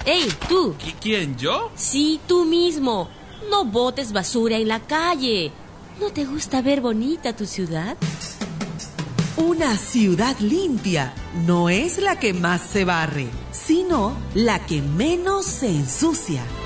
¡Ey, tú! ¿Quién, yo? Sí, tú mismo. No botes basura en la calle. ¿No te gusta ver bonita tu ciudad? Una ciudad limpia no es la que más se barre, sino la que menos se ensucia.